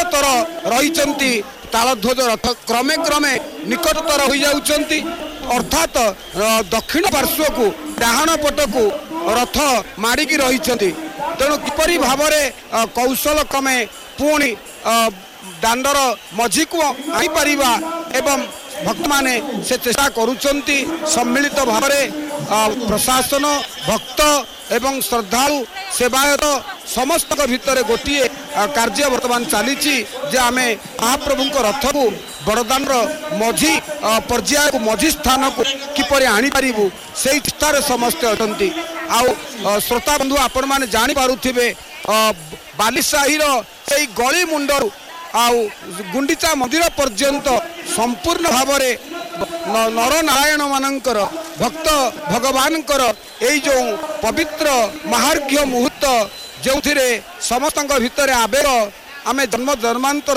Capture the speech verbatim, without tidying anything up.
निकटतर रही तालध्वज रथ क्रमे क्रमे निकटतर हो जाउछंती अर्थात दक्षिण पार्श्व को डाहाण पट को रथ माड़िकी रही तेणु किपरि भावरे कौशल क्रमे पुणी दांडर मझी को आनी पारिबा एवं भक्त माने से चेष्टा करुचंती सम्मिलित भावरे प्रशासन भक्त एवं श्रद्धालु सेवायत समस्त भितर गोटे कार्य वर्तमान चली जे आमे महाप्रभु रथ को बड़दान मझी पर्याय को मझी स्थान को किपरि आनी पारिबु से चेष्टार समस्त अटंती आउ श्रोता बंधु आपण माने जानी पारुथिबे बालिसाही से गली मुंडरू आउ गुंडीचा मंदिर पर्यंत संपूर्ण भावरे नर नारायण मानकर भक्त भगवानकर एई जो पवित्र महार्घ्य मुहूर्त जो समस्त भितर आवेग आमे जन्म जन्मांतर